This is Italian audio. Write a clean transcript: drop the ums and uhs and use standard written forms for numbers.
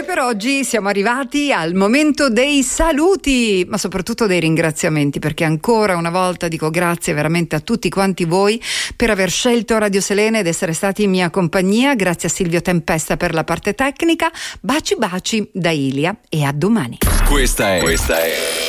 per oggi siamo arrivati al momento dei saluti, ma soprattutto dei ringraziamenti, perché ancora una volta dico grazie veramente a tutti quanti voi per aver scelto Radio Selene ed essere stati in mia compagnia. Grazie a Silvio Tempesta per la parte tecnica. Baci baci da Ilia e a domani. Questa è